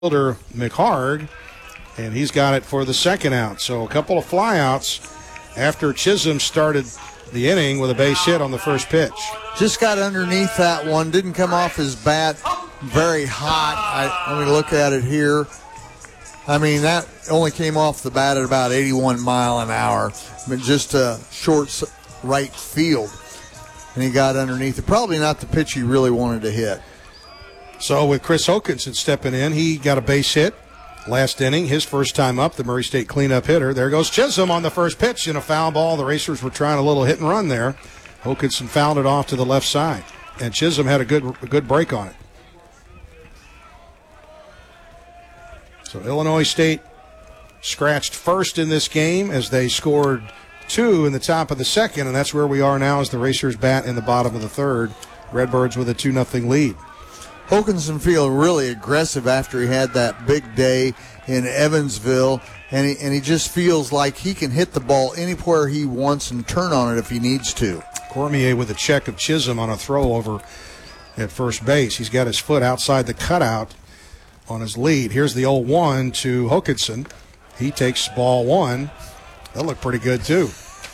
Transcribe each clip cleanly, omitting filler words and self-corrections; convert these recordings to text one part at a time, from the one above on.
fielder McHarg, and he's got it for the second out. So a couple of flyouts after Chisholm started the inning with a base hit on the first pitch. Just got underneath that one, didn't come off his bat very hot. Let me look at it here. I mean, that only came off the bat at about 81 mile an hour, but just a short right field. And he got underneath it. Probably not the pitch he really wanted to hit. So with Chris Hokinson stepping in, he got a base hit last inning, his first time up, the Murray State cleanup hitter. There goes Chisholm on the first pitch in a foul ball. The Racers were trying a little hit and run there. Hokinson fouled it off to the left side, and Chisholm had a good break on it. So Illinois State scratched first in this game as they scored 2 in the top of the second, and that's where we are now as the Racers bat in the bottom of the third. Redbirds with a 2-0 lead. Hokinson feeling really aggressive after he had that big day in Evansville, and he just feels like he can hit the ball anywhere he wants and turn on it if he needs to. Cormier with a check of Chisholm on a throw over at first base. He's got his foot outside the cutout on his lead. Here's the 0-1 to Hokinson. He takes ball one. That looked pretty good, too.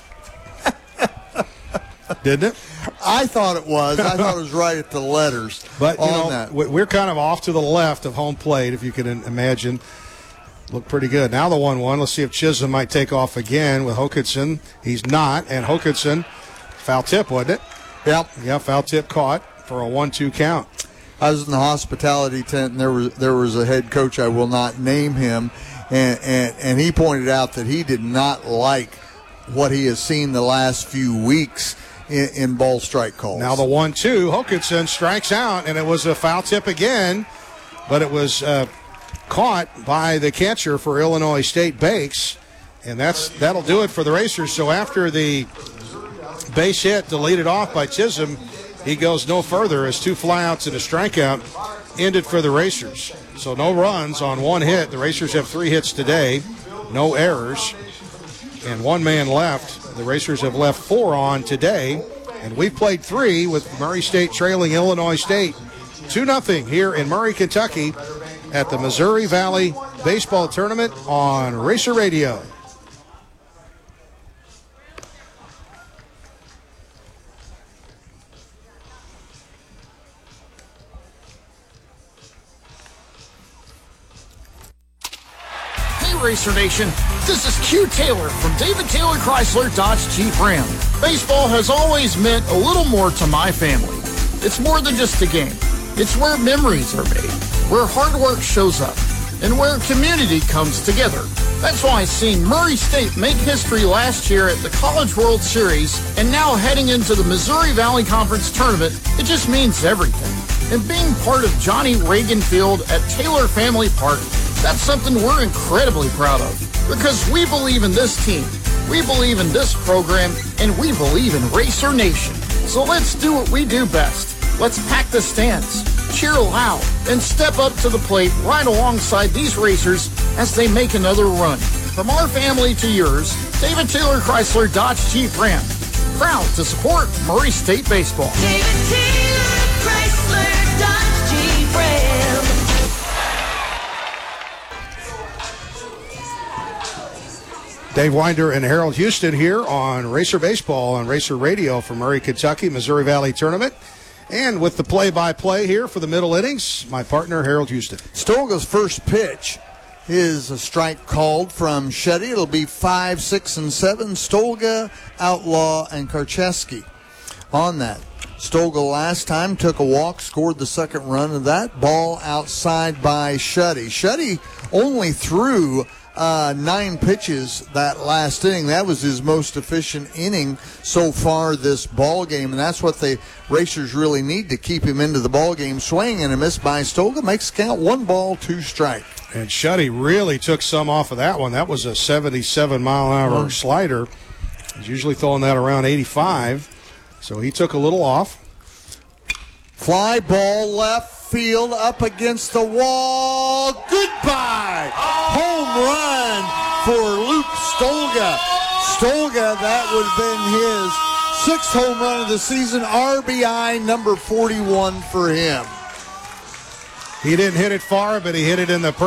Didn't it? I thought it was. I thought it was right at the letters. But, that. We're kind of off to the left of home plate, if you can imagine. Looked pretty good. Now the 1-1. Let's see if Chisholm might take off again with Hokinson. He's not. And Hokinson, foul tip, wasn't it? Yep. Yeah, foul tip caught for a 1-2 count. I was in the hospitality tent, and there was a head coach, I will not name him, and he pointed out that he did not like what he has seen the last few weeks in ball strike calls. Now the 1-2, Hokinson strikes out, and it was a foul tip again, but it was caught by the catcher for Illinois State, Bakes, and that'll do it for the Racers. So after the base hit deleted off by Chisholm, he goes no further as 2 flyouts and a strikeout ended for the Racers. So no runs on 1 hit. The Racers have 3 hits today, no errors, and 1 man left. The Racers have left 4 on today, and we've played 3 with Murray State trailing Illinois State 2-0 here in Murray, Kentucky at the Missouri Valley Baseball Tournament on Racer Radio. Racer Nation, this is Q Taylor from David Taylor Chrysler Dodge Jeep Ram. Baseball has always meant a little more to my family. It's more than just a game. It's where memories are made, where hard work shows up, and where community comes together. That's why seeing Murray State make history last year at the College World Series and now heading into the Missouri Valley Conference Tournament, it just means everything. And being part of Johnny Reagan Field at Taylor Family Park, that's something we're incredibly proud of because we believe in this team, we believe in this program, and we believe in Racer Nation. So let's do what we do best. Let's pack the stands, cheer loud, and step up to the plate right alongside these racers as they make another run. From our family to yours, David Taylor Chrysler Dodge Jeep Ram. Proud to support Murray State baseball. David Taylor Chrysler Dodge Jeep Ram. Dave Winder and Harold Houston here on Racer Baseball on Racer Radio for Murray, Kentucky, Missouri Valley Tournament. And with the play-by-play here for the middle innings, my partner, Harold Houston. Stolga's first pitch is a strike called from Shetty. It'll be 5, 6, and 7. Stolga, Outlaw, and Karcheski on that. Stolga last time took a walk, scored the second run of that. Ball outside by Shetty. Shetty only threw 9 pitches that last inning. That was his most efficient inning so far this ball game, and that's what the Racers really need to keep him into the ball game. Swing and a miss by Stolga makes count 1 ball, 2 strike. And Shetty really took some off of that one. That was a 77-mile-an-hour slider. He's usually throwing that around 85, so he took a little off. Fly ball left field up against the wall. Goodbye. Home run for Luke Stolga. Stolga, that would have been his 6th home run of the season. RBI number 41 for him. He didn't hit it far, but he hit it in the